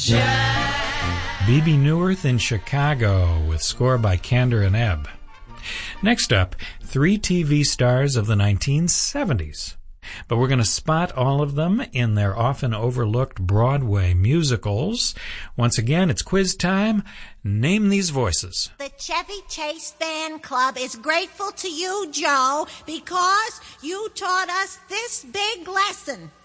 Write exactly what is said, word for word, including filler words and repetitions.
Bebe Neuwirth in Chicago with score by Kander and Ebb. Next up, three T V stars of the nineteen seventies. But we're going to spot all of them in their often overlooked Broadway musicals. Once again, it's quiz time. Name these voices. The Chevy Chase Fan Club is grateful to you, Joe, because you taught us this big lesson.